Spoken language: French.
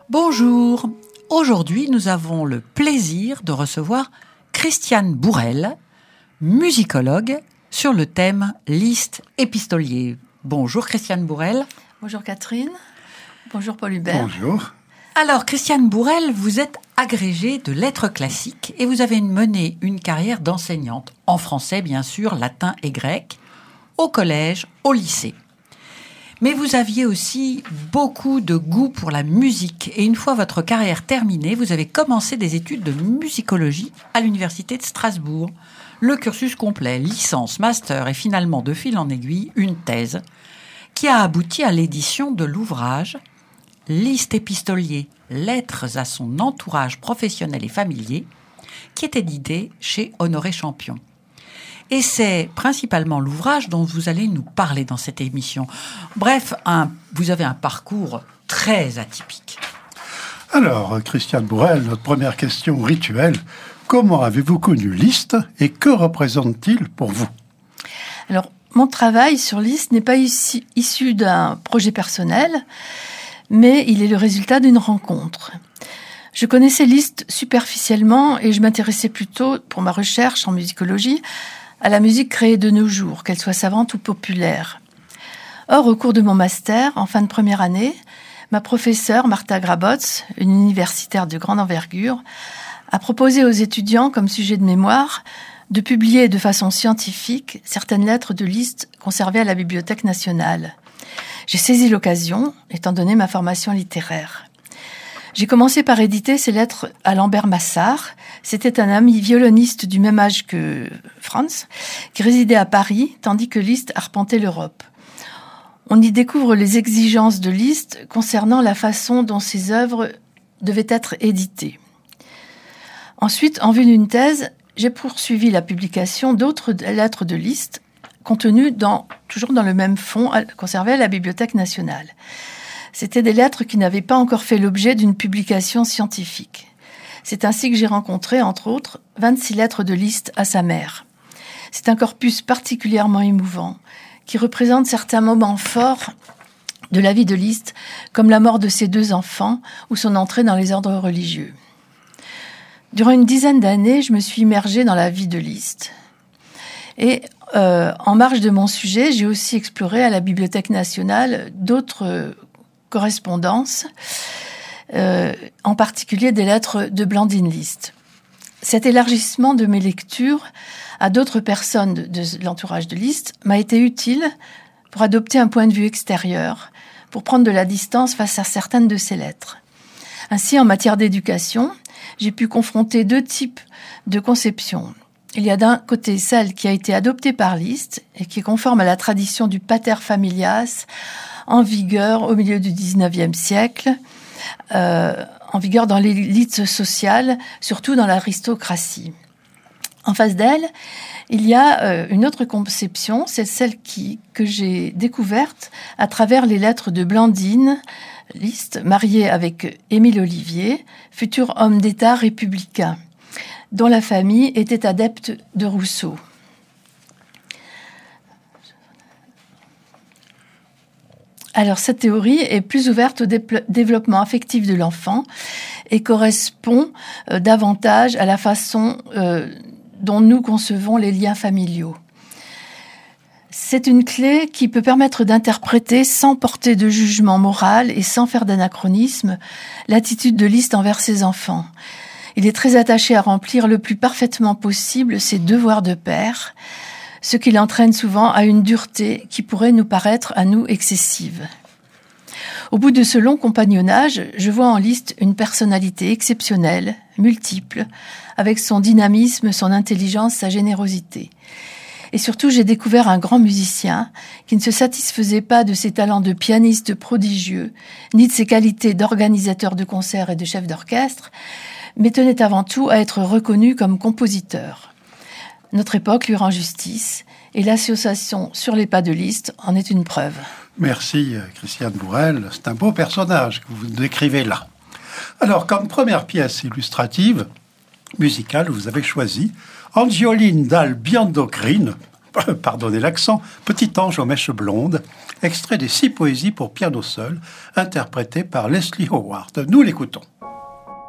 Bonjour, aujourd'hui nous avons le plaisir de recevoir Christiane Bourrel, musicologue, sur le thème Liszt épistolier. Bonjour Christiane Bourrel. Bonjour Catherine, bonjour Paul Hubert. Bonjour. Alors Christiane Bourrel, vous êtes agrégée de lettres classiques et vous avez mené une carrière d'enseignante, en français bien sûr, latin et grec, au collège, au lycée. Mais vous aviez aussi beaucoup de goût pour la musique. Et une fois votre carrière terminée, vous avez commencé des études de musicologie à l'université de Strasbourg. Le cursus complet, licence, master et finalement, de fil en aiguille, une thèse qui a abouti à l'édition de l'ouvrage « Liszt épistolier, lettres à son entourage professionnel et familier » qui est édité chez Honoré Champion. Et c'est principalement l'ouvrage dont vous allez nous parler dans cette émission. Bref, vous avez un parcours très atypique. Alors, Christiane Bourrel, notre première question rituelle. Comment avez-vous connu Liszt et que représente-t-il pour vous ? Alors, mon travail sur Liszt n'est pas issu d'un projet personnel, mais il est le résultat d'une rencontre. Je connaissais Liszt superficiellement et je m'intéressais plutôt, pour ma recherche en musicologie, à la musique créée de nos jours, qu'elle soit savante ou populaire. Or, au cours de mon master, en fin de première année, ma professeure, Martha Grabotz, une universitaire de grande envergure, a proposé aux étudiants, comme sujet de mémoire, de publier de façon scientifique certaines lettres de Liszt conservées à la Bibliothèque nationale. J'ai saisi l'occasion, étant donné ma formation littéraire. J'ai commencé par éditer ces lettres à Lambert Massard. C'était un ami violoniste du même âge que Franz, qui résidait à Paris, tandis que Liszt arpentait l'Europe. On y découvre les exigences de Liszt concernant la façon dont ses œuvres devaient être éditées. Ensuite, en vue d'une thèse, j'ai poursuivi la publication d'autres lettres de Liszt, contenues toujours dans le même fonds conservé à la Bibliothèque nationale. C'étaient des lettres qui n'avaient pas encore fait l'objet d'une publication scientifique. C'est ainsi que j'ai rencontré, entre autres, 26 lettres de Liszt à sa mère. C'est un corpus particulièrement émouvant, qui représente certains moments forts de la vie de Liszt, comme la mort de ses 2 enfants ou son entrée dans les ordres religieux. Durant une dizaine d'années, je me suis immergée dans la vie de Liszt. Et en marge de mon sujet, j'ai aussi exploré à la Bibliothèque nationale d'autres correspondances, en particulier des lettres de Blandine Liszt. Cet élargissement de mes lectures à d'autres personnes de l'entourage de Liszt m'a été utile pour adopter un point de vue extérieur, pour prendre de la distance face à certaines de ces lettres. Ainsi, en matière d'éducation, j'ai pu confronter 2 types de conceptions. Il y a d'un côté celle qui a été adoptée par Liszt et qui est conforme à la tradition du pater familias, en vigueur au milieu du XIXe siècle, en vigueur dans l'élite sociale, surtout dans l'aristocratie. En face d'elle, il y a une autre conception, c'est celle que j'ai découverte à travers les lettres de Blandine Liszt, mariée avec Émile Ollivier, futur homme d'État républicain, dont la famille était adepte de Rousseau. Alors, cette théorie est plus ouverte au développement affectif de l'enfant et correspond davantage à la façon dont nous concevons les liens familiaux. C'est une clé qui peut permettre d'interpréter, sans porter de jugement moral et sans faire d'anachronisme, l'attitude de Liszt envers ses enfants. Il est très attaché à remplir le plus parfaitement possible ses devoirs de père, ce qui l'entraîne souvent à une dureté qui pourrait nous paraître à nous excessive. Au bout de ce long compagnonnage, je vois en Liszt une personnalité exceptionnelle, multiple, avec son dynamisme, son intelligence, sa générosité. Et surtout, j'ai découvert un grand musicien qui ne se satisfaisait pas de ses talents de pianiste prodigieux, ni de ses qualités d'organisateur de concerts et de chef d'orchestre, mais tenait avant tout à être reconnu comme compositeur. Notre époque lui rend justice, et l'association Sur les pas de Liszt en est une preuve. Merci Christiane Bourrel, c'est un beau personnage que vous décrivez là. Alors, comme première pièce illustrative, musicale, vous avez choisi Angioline dal Biandocrine, pardonnez l'accent, Petit ange aux mèches blondes, extrait des 6 poésies pour piano seul, interprétées par Leslie Howard. Nous l'écoutons.